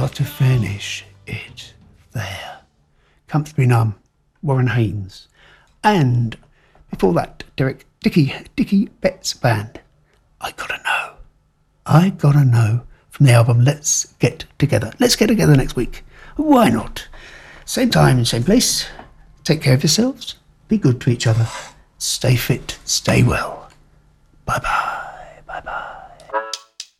Got to finish it there. Comfortably Numb, Warren Haynes. And before that, Dickie Betts Band. I Gotta Know from the album Let's Get Together. Let's get together next week. Why not? Same time, same place. Take care of yourselves. Be good to each other. Stay fit, stay well. Bye-bye.